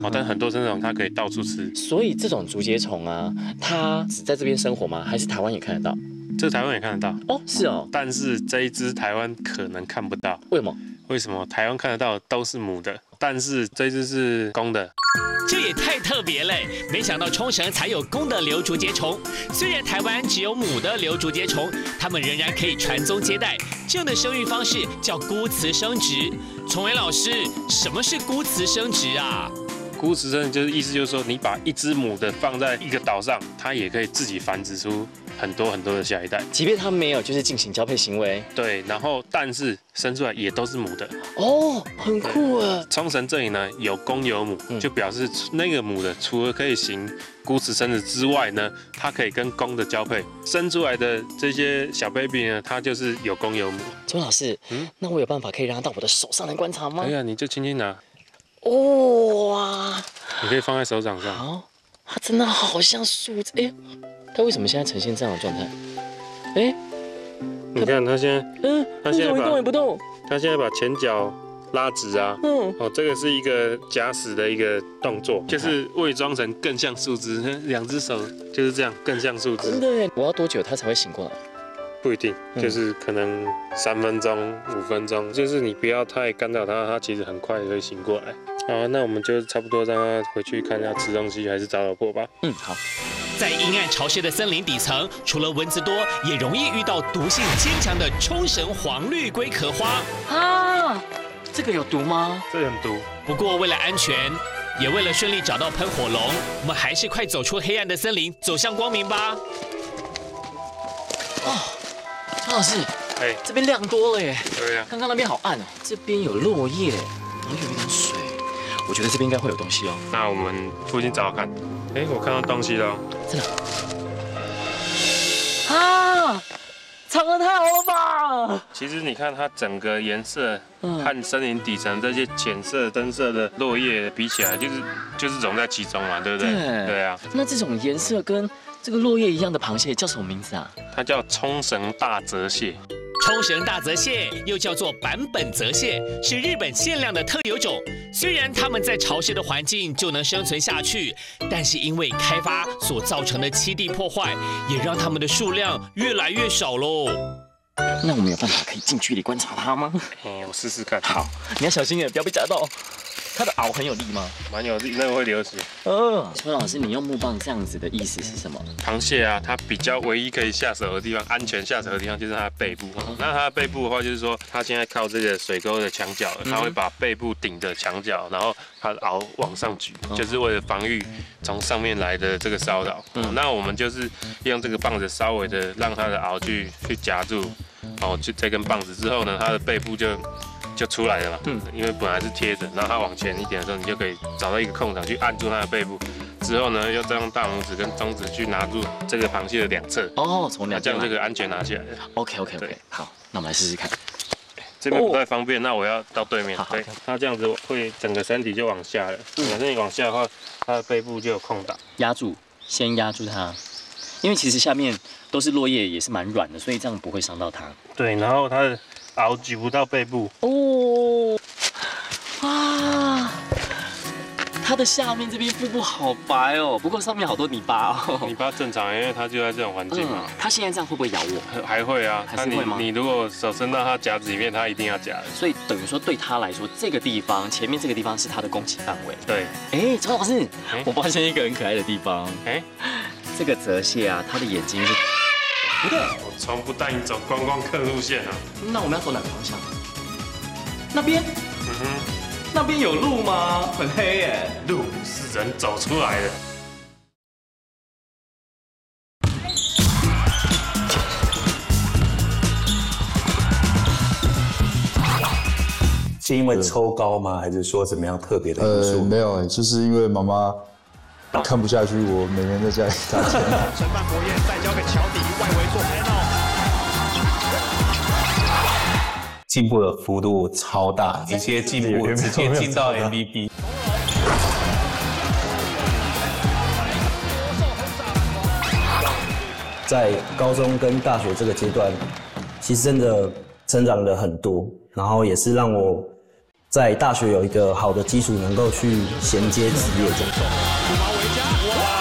但很多这种它可以到处吃。 所以这种竹节虫啊，它只在这边生活吗？还是台湾也看得到？ 这台湾也看得到哦，是哦。 但是这一只台湾可能看不到。 为什么？ 为什么台湾看得到都是母的，但是这一只是公的？ 这也太特别了！没想到冲绳才有公的瘤竹节虫。虽然台湾只有母的瘤竹节虫，它们仍然可以传宗接代。这样的生育方式叫孤雌生殖。崇伟老师，什么是孤雌生殖啊？ 孤雌生殖意思就是说，你把一只母的放在一个岛上，它也可以自己繁殖出很多的下一代， 即便它没有就是进行交配行为。 对，然后但是生出来也都是母的。 哦，很酷啊！ 冲绳这里呢有公有母，就表示那个母的除了可以行孤雌生殖之外呢，它可以跟公的交配，生出来的这些小 baby 呢，它就是有公有母。 周老师，那我有办法可以让它到我的手上来观察吗？ 可以啊，你就轻轻拿。 哇！ 你可以放在手掌上。 好，它真的好像树枝。哎，它为什么现在呈现这样的状态？哎， 你看它现在，它现在一动也不动。 它现在把前脚拉直啊，这个是一个假死的一个动作，就是伪装成更像树枝，两只手就是这样，更像树枝。 真的，我要多久它才会醒过来？ 不一定，就是可能3分钟、5分钟，就是你不要太干扰它，它其实很快就会醒过来。好，那我们就差不多让它回去看要吃东西还是找老婆吧。 好。 在阴暗潮湿的森林底层，除了蚊子多，也容易遇到毒性坚强的冲绳黄绿龟壳花。 啊，这个有毒吗？ 这很毒。 不过为了安全，也为了顺利找到喷火龙，我们还是快走出黑暗的森林，走向光明吧。 哦，张老师，这边亮多了耶。 对呀。 刚刚那边好暗哦，这边有落叶，然后有一点水，我觉得这边应该会有东西哦。 那我们附近找找看。我看到东西了。 真的？啊，藏得太好了吧！ 其实你看它整个颜色和森林底层这些浅色、深色的落叶比起来，就是融在其中嘛，对不对？对啊。 那这种颜色跟这个落叶一样的螃蟹叫什么名字啊？ 它叫冲绳大泽蟹。 冲绳大泽蟹又叫做坂本泽蟹，是日本限量的特有种。虽然它们在潮湿的环境就能生存下去，但是因为开发所造成的栖地破坏，也让它们的数量越来越少喽。 那我们有办法可以近距离观察它吗？ 我试试看。 好，你要小心不要被夹到。它的螯很有力吗？ 蛮有力，那个会流血。 邱老师，你用木棒这样子的意思是什么？ 螃蟹啊，它比较唯一可以下手的地方，安全下手的地方就是它的背部。那它的背部的话，就是说它现在靠这个水沟的墙角，它会把背部顶着墙角，然后它的螯往上举，就是为了防御从上面来的这个骚扰。那我们就是用这个棒子稍微的让它的螯去夹住，就这根棒子之后呢，它的背部就出来了嘛，因为本来是贴着，然后它往前一点的时候，你就可以找到一个空档去按住它的背部，之后呢，又再用大拇指跟中指去拿住这个螃蟹的两侧， 从两侧， 这样这个安全拿起来。 OK， 好，那我们来试试看。 这边不太方便，那我要到对面。对，它这样子会整个身体就往下了，反正你往下的话，它的背部就有空档。 先压住它，因为其实下面都是落叶，也是蛮软的，所以这样不会伤到它。 对，然后它的螯举不到背部。 它的下面这边腹部好白哦，不过上面好多泥巴哦。 泥巴正常，因为它就在这种环境嘛。 它现在这样会不会咬我？ 还会啊， 还是会吗？ 你如果手伸到它夹子里面，它一定要夹的。 所以等于说对它来说，这个地方前面这个地方是它的攻击范围。 对。 周老师，我发现一个很可爱的地方。这个泽蟹啊，它的眼睛是不对。 我从不带你走观光客路线啊。 那我们要走哪个方向？那边。那边有路吗？很黑耶。 路是人走出来的。 是因为抽高吗？还是说怎么样特别的因素？ 没有，就是因为妈妈看不下去，我每天在家里打钱。 承办国宴再交给乔迪，外围做 panel。 进步的幅度超大，直接进步，直接进到 MVP。 在高中跟大学这个阶段，其实真的成长了很多，然后也是让我在大学有一个好的基础，能够去衔接职业这样。 土毛维加，哇！